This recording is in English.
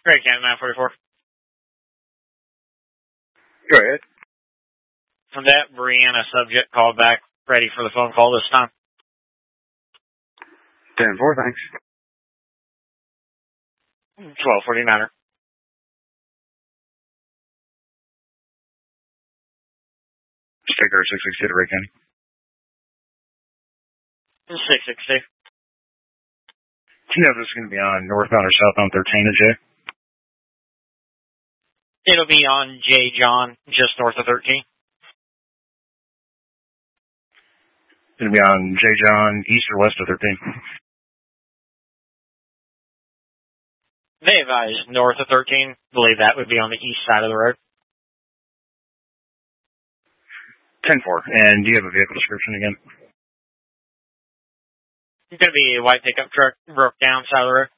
Great, County 944. Go ahead. From that, Brianna subject called back, ready for the phone call this time. 10-4, thanks. 1249er. Sticker 660 to Ray County. 660. Do you know if this is going to be on northbound or southbound 13 to J? It'll be on J. John, just north of 13. It'll be on J. John, east or west of 13? They advise north of 13. Believe that would be on the east side of the road. 10-4. And do you have a vehicle description again? It's going to be a white pickup truck, broke down side of the road.